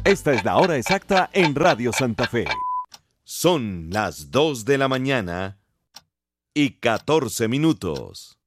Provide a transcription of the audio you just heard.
Esta es la hora exacta en Radio Santa Fe. Son las 2 de la mañana y 14 minutos.